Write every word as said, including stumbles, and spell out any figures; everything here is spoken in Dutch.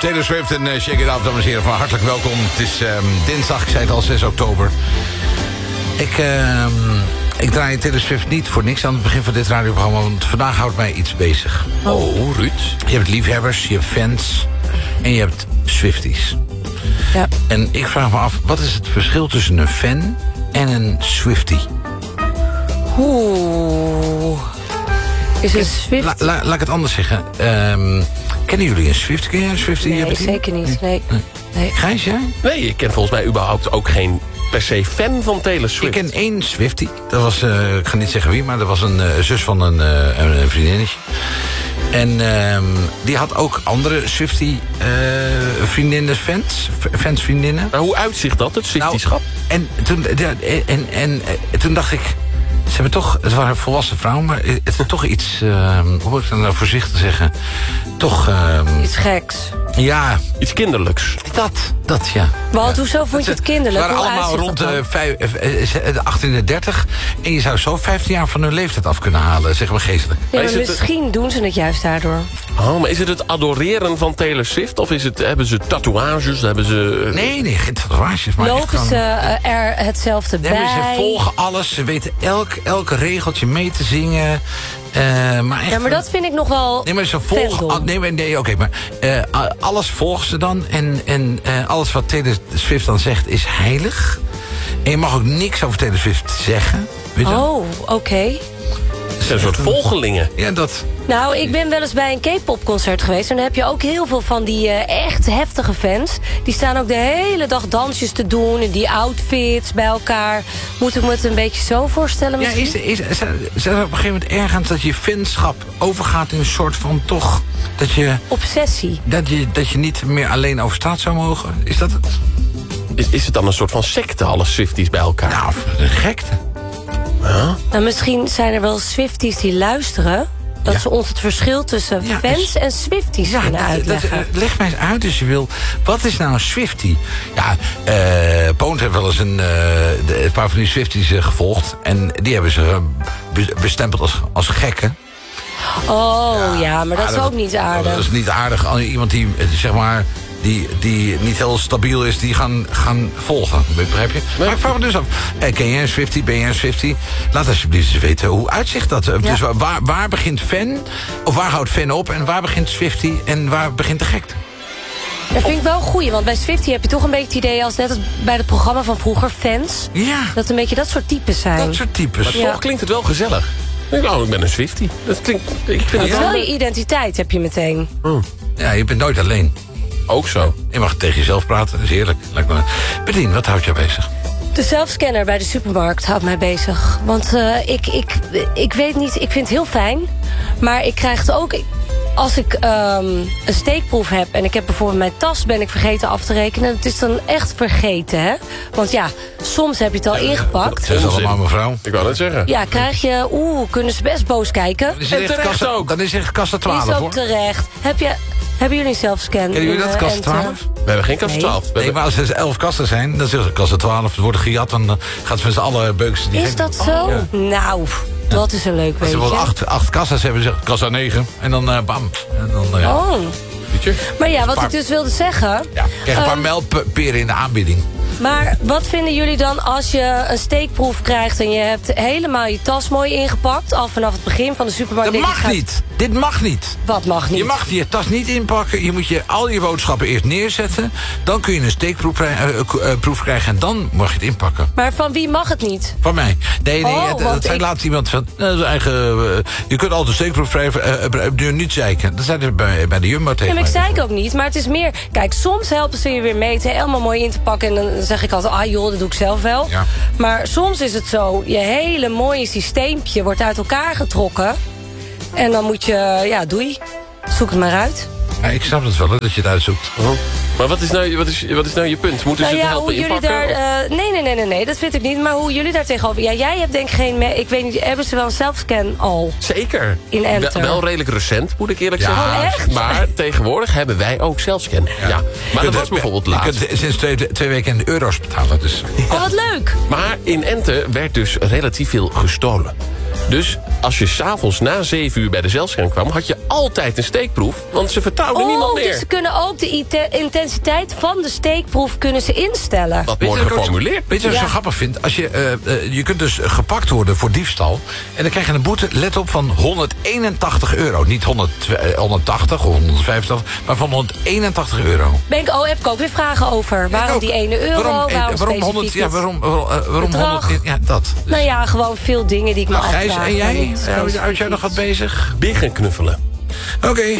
Taylor Swift en uh, Shake It Off, dames en heren, van hartelijk welkom. Het is um, dinsdag, ik zei het al, zes oktober. Ik, uh, ik draai Taylor Swift niet voor niks aan het begin van dit radioprogramma, want vandaag houdt mij iets bezig. Oh, Ruud. Je hebt liefhebbers, je hebt fans en je hebt Swifties. Ja. En ik vraag me af, wat is het verschil tussen een fan en een Swiftie? Oeh. Is een Swift? La, la, laat ik het anders zeggen. Um, kennen jullie een Swift? Ken jij een Swiftie? Nee, zeker niet. Nee. nee. Gijs, jij? Nee, ik ken volgens mij überhaupt ook geen per se fan van Taylor Swift. Ik ken één Swiftie. Dat was, uh, ik ga niet zeggen wie, maar dat was een uh, zus van een, uh, een vriendinnetje. En uh, die had ook andere Swiftie uh, vriendinnen, fans, fans, vriendinnen. Maar hoe uitzicht dat, het Swiftieskap? Nou, en, toen, en, en, en, en toen dacht ik, ze hebben toch, het waren volwassen vrouwen, maar het is toch iets, uh, hoe moet ik dat nou voorzichtig zeggen? Toch... Uh, iets geks. Ja. Iets kinderlijks. Dat, dat ja. Want ja. hoezo vond je het kinderlijk? Ze waren Hoe allemaal rond de achttien en dertig. En je zou zo vijftien jaar van hun leeftijd af kunnen halen, zeg maar geestelijk. Ja, maar maar misschien het... doen ze het juist daardoor. Oh, maar is het het adoreren van Taylor Swift? Of is het, hebben ze tatoeages? Hebben ze... Nee, nee, geen tatoeages. Maar lopen kan... ze uh, er hetzelfde nee, bij? Ze volgen alles. Ze weten elk, elk regeltje mee te zingen. Uh, maar echt, ja, maar dat vind ik nog wel. Nee, maar ze volgen. Ah, nee, nee oké, okay, maar uh, alles volgen ze dan. En, en uh, alles wat Taylor Swift dan zegt is heilig. En je mag ook niks over Taylor Swift zeggen. Weet je? Oh, oké. Okay. Het zijn een soort volgelingen. Ja, dat... Nou, ik ben wel eens bij een K-pop concert geweest. En dan heb je ook heel veel van die uh, echt heftige fans. Die staan ook de hele dag dansjes te doen. En die outfits bij elkaar. Moet ik me het een beetje zo voorstellen misschien? Ja, is, is, is, is er op een gegeven moment ergens dat je fanschap overgaat in een soort van toch... Dat je... Obsessie. Dat je, dat je niet meer alleen over straat zou mogen? Is dat het? Is, is het dan een soort van secte, alle Swifties bij elkaar? Nou, een gekte. Ja. Nou, misschien zijn er wel Swifties die luisteren... dat ja. ze ons het verschil tussen ja, fans dus, en Swifties ja, kunnen uitleggen. Dat, dat, leg mij eens uit als je wil. Wat is nou een Swiftie? Ja, uh, Poont heeft wel eens een, uh, een paar van die Swifties uh, gevolgd... en die hebben ze uh, bestempeld als, als gekken. Oh, ja, ja maar dat aardig, is ook niet aardig. Dat is niet aardig. Iemand die, zeg maar... Die, die niet heel stabiel is, die gaan, gaan volgen. Begrijp je? Nee. Maar ik vraag me dus af. Eh, ken jij een Swiftie? Ben jij een Swiftie? Laat alsjeblieft eens weten, hoe uitzicht dat? Ja. Dus waar, waar begint fan? Of waar houdt fan op? En waar begint Swiftie? En waar begint de gekte? Dat vind ik wel een goeie, want bij Swiftie heb je toch een beetje het idee... als net als bij het programma van vroeger, Fans... Ja. dat een beetje dat soort types zijn. Dat soort types. Maar toch ja. klinkt het wel gezellig. Nou, ik ben een Swiftie. Dat klinkt... Ik vind ja, het wel... wel je identiteit heb je meteen. Hmm. Ja, je bent nooit alleen. Ook zo. Je mag tegen jezelf praten, dat is heerlijk. Bertien, wat houdt jou bezig? De zelfscanner bij de supermarkt houdt mij bezig. Want uh, ik, ik, ik weet niet, ik vind het heel fijn. Maar ik krijg het ook... Als ik um, een steekproef heb en ik heb bijvoorbeeld mijn tas... ben ik vergeten af te rekenen. Het is dan echt vergeten, hè? Want ja, soms heb je het al ja, ingepakt. Dat is allemaal mevrouw. Ik wou het zeggen. Ja, krijg je... Oeh, kunnen ze best boos kijken. Dan is het echt kassa, ook. Dan is het kassa twaalf, is ook hoor. terecht. Heb je... Hebben jullie zelf scan? Kennen jullie dat, kassa twaalf? We hebben geen kassa twaalf. Nee, nee, maar als er elf kassen zijn, dan zeggen ze kassa twaalf. Het wordt gejat, dan gaat ze met z'n allen beuksen. Die is gek... dat zo? Oh, ja. Nou, dat is een leuk weetje. Als ze wel acht, acht kassa's hebben, zeggen kassa negen. En dan uh, bam. En dan, uh, ja. Oh. Maar ja, wat paar... ik dus wilde zeggen... Ja, krijg een paar um, melkperen in de aanbieding. Maar wat vinden jullie dan als je een steekproef krijgt... en je hebt helemaal je tas mooi ingepakt... al vanaf het begin van de supermarkt... Dat mag gaat... niet. Dit mag niet. Wat mag niet? Je mag je tas niet inpakken. Je moet je, al je boodschappen eerst neerzetten. Dan kun je een steekproef uh, uh, proef krijgen en dan mag je het inpakken. Maar van wie mag het niet? Van mij. Nee, nee, oh, het, dat zei ik... laatst iemand van... Uh, eigen, uh, je kunt altijd een steekproef krijgen, uh, uh, niet zeiken. Dat zei ze bij, bij de Jumbo tegen ja, maar ik zeik ook niet, maar het is meer... Kijk, soms helpen ze je weer mee het helemaal mooi in te pakken... en dan zeg ik altijd, ah joh, dat doe ik zelf wel. Ja. Maar soms is het zo, je hele mooie systeempje wordt uit elkaar getrokken... en dan moet je, ja, doei, zoek het maar uit. Ja, ik snap het wel, hè, dat je het uitzoekt. Oh. Maar wat is, nou, wat, is, wat is nou je punt? Moeten nou ze ja, het helpen hoe jullie inpakken? Daar, uh, nee, nee, nee, nee, nee, dat vind ik niet. Maar hoe jullie daar tegenover... Ja, jij hebt denk ik geen... Ik weet niet, hebben ze wel een selfscan al? Zeker. In Enter. Wel, wel redelijk recent, moet ik eerlijk ja. zeggen. Oh, echt? Maar tegenwoordig hebben wij ook selfscan. Ja. ja. Maar dat was bijvoorbeeld laatst. Je kunt sinds twee, twee weken in de euro's betalen. Dus. Oh, wat leuk. Maar in Enter werd dus relatief veel gestolen. Dus als je s'avonds na zeven uur bij de zelfscan kwam... had je altijd een steekproef, want ze vertrouwden Oh, niemand meer. dus ze kunnen ook de ite- intensiteit van de steekproef kunnen ze instellen. Wat Weet mooi je wat ik ook- geformuleerd. Weet je wat ik Ja. zo grappig vind? Als je, uh, uh, je kunt dus gepakt worden voor diefstal. En dan krijg je een boete, let op, van honderdeenentachtig euro. Niet honderd, honderdtachtig of honderdvijfentachtig, maar van honderdeenentachtig euro. Ben ik, oh, heb ik ook weer vragen over. Waarom ook. die ene euro? Waarom, eh, waarom waarom specifiek honderd? Ja, het waarom, waarom, uh, waarom bedrag? honderd? Ja, dat. Dus. Nou ja, gewoon veel dingen die ik me Nou, Gijs, afvraag. en jij? maar niet Uh, Houd jij specifiek nog wat bezig? Biggen knuffelen. Oké.